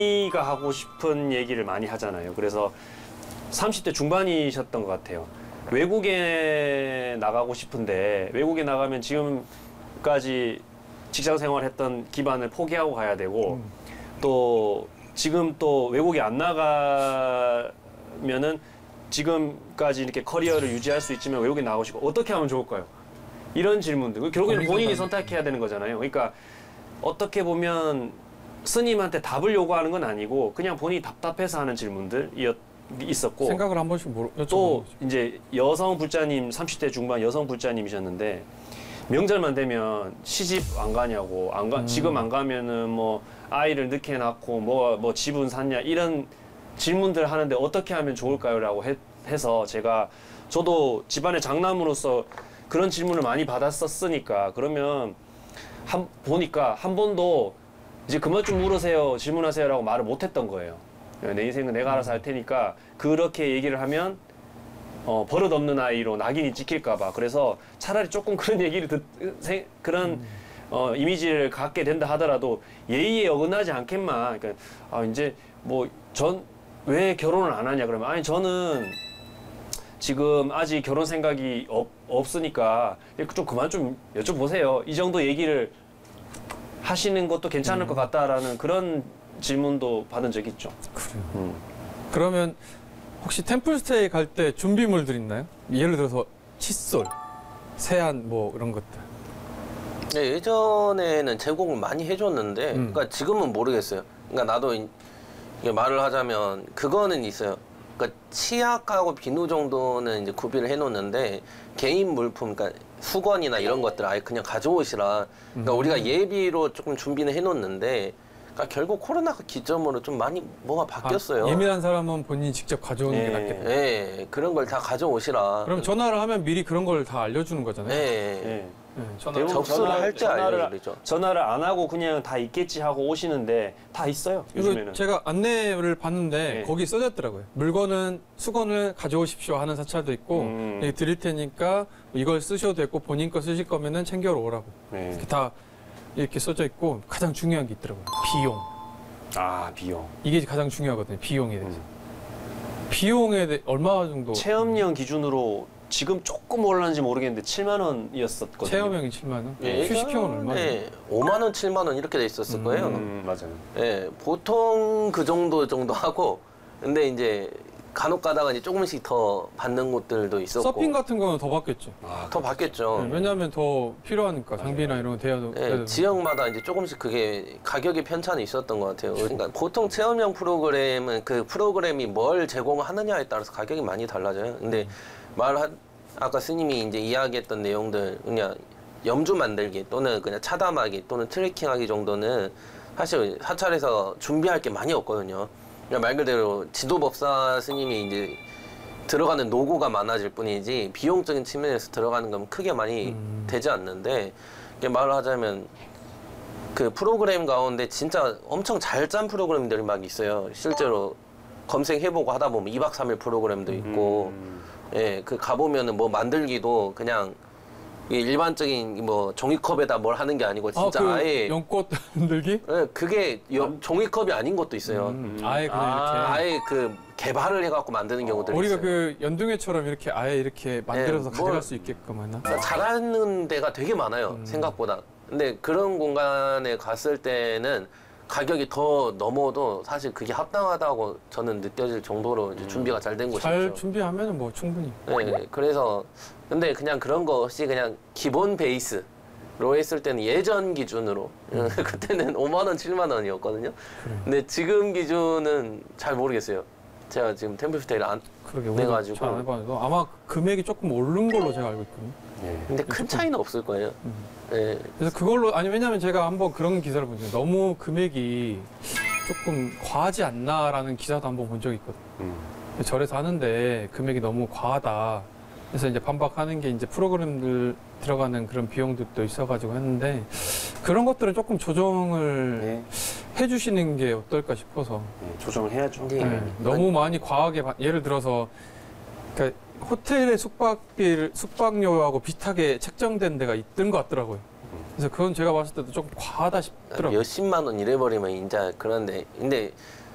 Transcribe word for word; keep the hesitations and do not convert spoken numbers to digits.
가 하고 싶은 얘기를 많이 하잖아요. 그래서 삼십 대 중반이셨던 것 같아요. 외국에 나가고 싶은데 외국에 나가면 지금까지 직장 생활했던 기반을 포기하고 가야 되고 음. 또 지금 또 외국에 안 나가면은 지금까지 이렇게 커리어를 유지할 수 있지만 외국에 나가고 싶고 어떻게 하면 좋을까요? 이런 질문들. 결국에는 본인이 선택해야 되는 거잖아요. 그러니까 어떻게 보면 스님한테 답을 요구하는 건 아니고 그냥 본인이 답답해서 하는 질문들이 있었고 생각을 한 번씩 물어, 또 이제 여성 불자님 삼십 대 중반 여성 불자님이셨는데 명절만 되면 시집 안 가냐고 안 가, 음. 지금 안 가면은 뭐 아이를 늦게 낳고 뭐, 뭐 집은 샀냐 이런 질문들 하는데 어떻게 하면 좋을까요라고 해, 해서 제가 저도 집안의 장남으로서 그런 질문을 많이 받았었으니까 그러면 한 보니까 한 번도 이제 그만 좀 물으세요, 질문하세요라고 말을 못했던 거예요. 내 인생은 내가 알아서 할 테니까 그렇게 얘기를 하면 어, 버릇없는 아이로 낙인이 찍힐까봐. 그래서 차라리 조금 그런 얘기를 듣, 세, 그런 음. 어, 이미지를 갖게 된다 하더라도 예의에 어긋나지 않겠만. 그러니까 아, 이제 뭐 전 왜 결혼을 안 하냐 그러면 아니 저는 지금 아직 결혼 생각이 없, 없으니까 좀 그만 좀 여쭤보세요. 이 정도 얘기를 하시는 것도 괜찮을 음. 것 같다라는 그런 질문도 받은 적이 있죠. 그래요. 음. 그러면 혹시 템플스테이 갈 때 준비물들 있나요? 예를 들어서 칫솔, 세안 뭐 이런 것들. 네, 예전에는 제공을 많이 해줬는데, 음. 그러니까 지금은 모르겠어요. 그러니까 나도 이, 말을 하자면 그거는 있어요. 그러니까 치약하고 비누 정도는 이제 구비를 해놓는데 개인 물품, 그러니까 수건이나 이런 것들 아예 그냥 가져오시라. 그러니까 음. 우리가 예비로 조금 준비는 해놓는데. 그러니까 결국 코로나 기점으로 좀 많이 뭐가 바뀌었어요. 아, 예민한 사람은 본인이 직접 가져오는 네. 게 낫겠다. 네, 그런 걸 다 가져오시라. 그럼 전화를 하면 미리 그런 걸 다 알려주는 거잖아요. 네. 네. 네. 전화, 접수를 할 때 알려드리죠. 전화를 안 하고 그냥 다 있겠지 하고 오시는데 다 있어요. 요즘에는. 제가 안내를 봤는데 네. 거기 써졌더라고요. 물건은 수건을 가져오십시오 하는 사찰도 있고 음. 네, 드릴 테니까 이걸 쓰셔도 되고 본인 거 쓰실 거면은 챙겨 오라고. 네. 이렇게 다 이렇게 써져 있고 가장 중요한 게 있더라고요. 비용. 아, 비용. 이게 가장 중요하거든요. 비용에 대해서. 음. 비용에 대해 얼마 정도? 체험령 기준으로 지금 조금 올랐는지 모르겠는데 칠만 원이었었거든요. 체험형이 칠만 원? 네. 휴식형은 얼마예요? 네. 오만 원, 칠만 원 이렇게 돼 있었을 음, 거예요. 음, 맞아요. 네. 보통 그 정도 정도 하고 근데 이제 간혹 가다가 이제 조금씩 더 받는 곳들도 있었고. 서핑 같은 거는 더 받겠죠. 아, 더 받겠죠. 네, 왜냐하면 더 필요하니까 장비나 이런 거 돼야 네, 지역마다 이제 조금씩 그게 가격의 편차는 있었던 것 같아요. 그러니까 보통 체험형 프로그램은 그 프로그램이 뭘 제공하느냐에 따라서 가격이 많이 달라져요. 근데 말 아까 스님이 이제 이야기했던 내용들 그냥 염주 만들기 또는 그냥 차담하기 또는 트레킹하기 정도는 사실 사찰에서 준비할 게 많이 없거든요. 그냥 말 그대로 지도법사 스님이 이제 들어가는 노고가 많아질 뿐이지 비용적인 측면에서 들어가는 건 크게 많이 음. 되지 않는데 말을 하자면 그 프로그램 가운데 진짜 엄청 잘 짠 프로그램들이 막 있어요. 실제로 검색해보고 하다 보면 이 박 삼 일 프로그램도 있고 음. 예, 그 가보면은 뭐 만들기도 그냥 일반적인 뭐 종이컵에다 뭘 하는 게 아니고 진짜 아, 그 아예 연꽃 흔들기? 네, 그게 여, 종이컵이 아닌 것도 있어요. 음, 아예 그냥 아, 이렇게 아예 그 개발을 해갖고 만드는 경우들이 우리가 있어요. 그 연등회처럼 이렇게 아예 이렇게 만들어서 네, 가져갈 뭐, 수 있게끔 하나? 그러니까 잘하는 데가 되게 많아요. 음. 생각보다. 근데 그런 공간에 갔을 때는 가격이 더 넘어도 사실 그게 합당하다고 저는 느껴질 정도로 이제 준비가 잘 된 곳이죠. 잘 준비하면 뭐 충분히. 네, 그래서 근데 그냥 그런 거 없이 그냥 기본 베이스로 했을 때는 예전 기준으로 음. 그때는 오만 원, 칠만 원이었거든요. 그래. 근데 지금 기준은 잘 모르겠어요. 제가 지금 템플스테이를 안 내가지고 잘 안 해봐도 아마 금액이 조금 오른 걸로 제가 알고 있거든요. 네. 근데 큰 차이는 없을 거예요. 음. 네. 그래서 그걸로 아니 왜냐면 제가 한번 그런 기사를 본 적이 너무 금액이 조금 과하지 않나라는 기사도 한번 본 적이 있거든요. 음. 절에서 하는데 금액이 너무 과하다. 그래서 이제 반박하는 게 이제 프로그램들 들어가는 그런 비용들도 있어가지고 했는데 그런 것들은 조금 조정을 네. 해주시는 게 어떨까 싶어서. 네, 조정을 해야죠. 네. 네. 너무 많이 과하게 예를 들어서 그러니까 호텔의 숙박비를 숙박료하고 비슷하게 책정된 데가 있던 것 같더라고요. 그래서 그건 제가 봤을 때도 조금 과하다 싶더라고요. 몇십만 원 이래버리면 이제 그런데 근데